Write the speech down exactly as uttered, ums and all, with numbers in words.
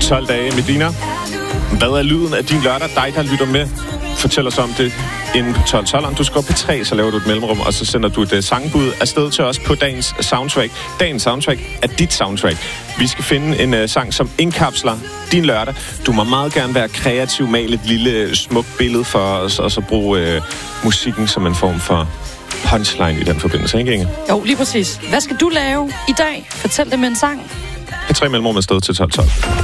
tolv dage. Medina, hvad er lyden af din lørdag? Dig, der lytter med, fortæl os om det inden på tolv tolv. Du skal på P tre, så laver du et mellemrum, og så sender du et uh, sangbud afsted til os på dagens soundtrack. Dagens soundtrack er dit soundtrack. Vi skal finde en uh, sang, som indkapsler din lørdag. Du må meget gerne være kreativ, male et lille smukt billede for os, og så bruge uh, musikken som en form for punchline i den forbindelse, ikke Inge? Jo, lige præcis. Hvad skal du lave i dag? Fortæl det med en sang. P tre mellemrum afsted til tolv tolv.